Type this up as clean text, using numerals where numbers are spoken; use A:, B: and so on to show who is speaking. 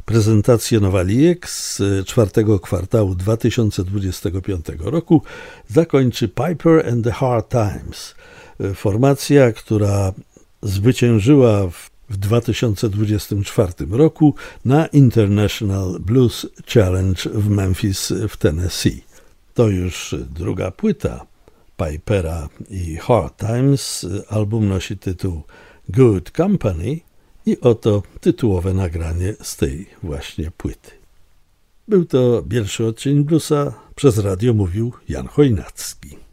A: Prezentację Nowalijek z czwartego kwartału 2025 roku zakończy Piper and the Hard Times. Formacja, która zwyciężyła w 2024 roku na International Blues Challenge w Memphis w Tennessee. To już druga płyta Pipera i Hard Times. Album nosi tytuł Good Company i oto tytułowe nagranie z tej właśnie płyty. Był to pierwszy odcień bluesa, przez radio mówił Jan Chojnacki.